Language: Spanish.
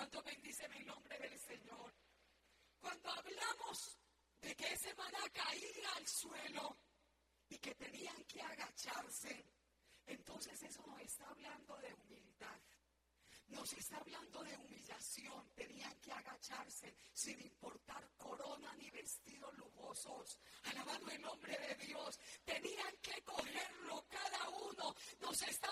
¿Cuánto bendicen el nombre del Señor? Cuando hablamos de que ese maná caía al suelo y que tenían que agacharse, entonces eso nos está hablando de humildad. Nos está hablando de humillación. Tenían que agacharse sin importar corona ni vestidos lujosos. Alabando el nombre de Dios. Tenían que cogerlo cada uno. Nos está